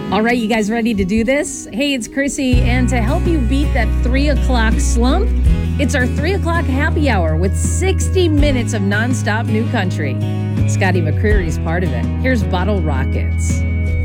All right, you guys ready to do this? Hey, it's Chrissy, and to help you beat that 3 o'clock slump, it's our 3 o'clock happy hour with 60 minutes of nonstop new country. Scotty McCreery's part of it. Here's Bottle Rockets.